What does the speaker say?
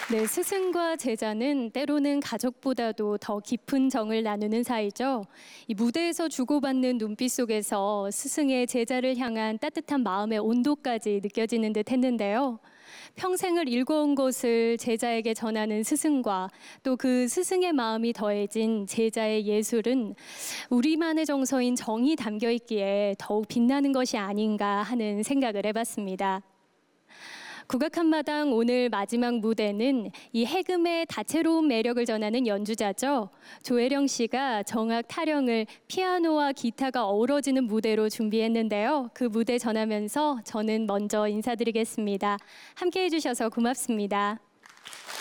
네, 스승과 제자는 때로는 가족보다도 더 깊은 정을 나누는 사이죠. 이 무대에서 주고받는 눈빛 속에서 스승의 제자를 향한 따뜻한 마음의 온도까지 느껴지는 듯 했는데요. 평생을 읽어온 것을 제자에게 전하는 스승과 또 그 스승의 마음이 더해진 제자의 예술은 우리만의 정서인 정이 담겨 있기에 더욱 빛나는 것이 아닌가 하는 생각을 해봤습니다. 국악 한마당 오늘 마지막 무대는 이 해금의 다채로운 매력을 전하는 연주자죠. 조혜령 씨가 정악 타령을 피아노와 기타가 어우러지는 무대로 준비했는데요. 그 무대 전하면서 저는 먼저 인사드리겠습니다. 함께해 주셔서 고맙습니다.